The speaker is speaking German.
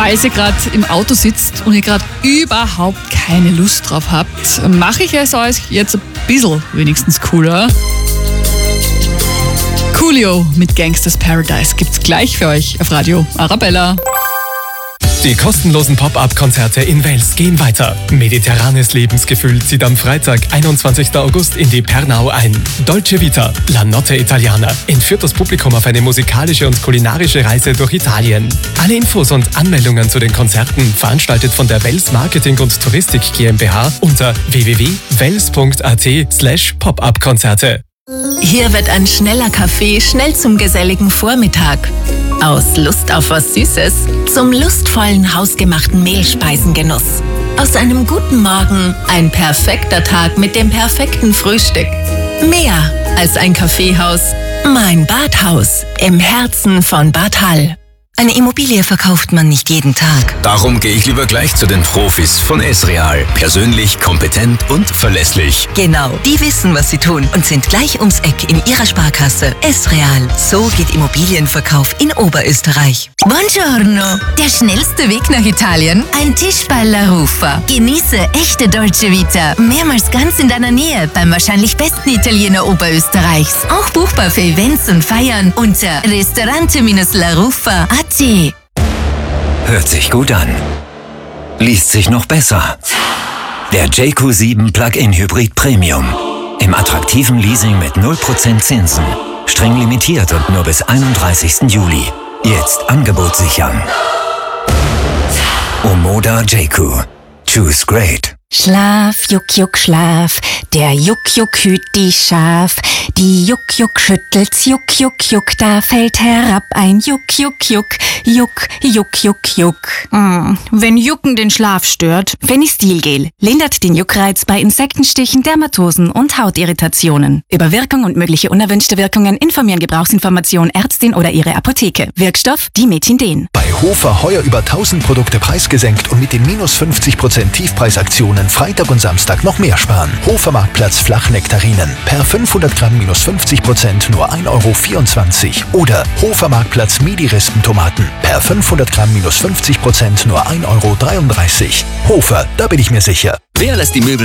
Falls ihr gerade im Auto sitzt und ihr gerade überhaupt keine Lust drauf habt, mache ich es euch jetzt ein bisschen wenigstens cooler. Coolio mit Gangsters Paradise gibt's gleich für euch auf Radio Arabella. Die kostenlosen Pop-Up-Konzerte in Wels gehen weiter. Mediterranes Lebensgefühl zieht am Freitag, 21. August in die Pernau ein. Dolce Vita, La Notte Italiana entführt das Publikum auf eine musikalische und kulinarische Reise durch Italien. Alle Infos und Anmeldungen zu den Konzerten veranstaltet von der Wels Marketing und Touristik GmbH unter www.wels.at/Pop-Up-Konzerte. Hier wird ein schneller Kaffee schnell zum geselligen Vormittag. Aus Lust auf was Süßes zum lustvollen hausgemachten Mehlspeisengenuss. Aus einem guten Morgen ein perfekter Tag mit dem perfekten Frühstück. Mehr als ein Kaffeehaus, mein Badhaus im Herzen von Bad Hall. Eine Immobilie verkauft man nicht jeden Tag. Darum gehe ich lieber gleich zu den Profis von S-Real. Persönlich, kompetent und verlässlich. Genau, die wissen, was sie tun und sind gleich ums Eck in ihrer Sparkasse. S-Real, so geht Immobilienverkauf in Oberösterreich. Buongiorno! Der schnellste Weg nach Italien? Ein Tisch bei La Rufa. Genieße echte Dolce Vita. Mehrmals ganz in deiner Nähe beim wahrscheinlich besten Italiener Oberösterreichs. Auch buchbar für Events und Feiern unter Ristorante-larufa.at. Hört sich gut an. Liest sich noch besser. Der JQ7 Plug-in Hybrid Premium. Im attraktiven Leasing mit 0% Zinsen. Streng limitiert und nur bis 31. Juli. Jetzt Angebot sichern. Omoda JQ. Choose great. Schlaf, Juck, Juck, Schlaf. Der Juck, Juck hüt die Schaf. Die Juck, Juck schüttelt's, Juck, Juck, Juck. Da fällt herab ein Juck, Juck, Juck. Juck, Juck, Juck, Juck. Wenn Jucken den Schlaf stört, Fenistilgel lindert den Juckreiz bei Insektenstichen, Dermatosen und Hautirritationen. Über Wirkung und mögliche unerwünschte Wirkungen informieren Gebrauchsinformation Ärztin oder ihre Apotheke. Wirkstoff Dimethinden. Bei Hofer heuer über 1000 Produkte preisgesenkt und mit den minus 50% Tiefpreisaktionen Freitag und Samstag noch mehr sparen. Hofer Marktplatz Flachnektarinen. Per 500 Gramm minus 50% nur 1,24 € Oder Hofer Marktplatz Midi-Rispentomaten. Per 500 Gramm minus 50% nur 1,33 €. Hofer, da bin ich mir sicher. Wer lässt die Möbel